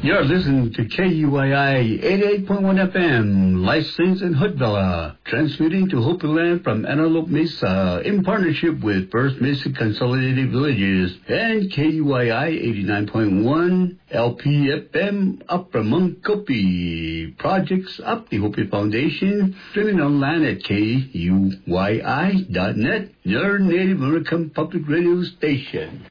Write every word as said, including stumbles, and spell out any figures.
You're listening to K U I I eighty-eight point one F M, licensed in Hoodvilla, transmitting to Hopi Land from Antelope Mesa in partnership with First Mesa Consolidated Villages and K U I I eighty-nine point one L P F M up from Munkopi. Projects up the Hopi Foundation, streaming online at K U Y I dot net, your Native American public radio station.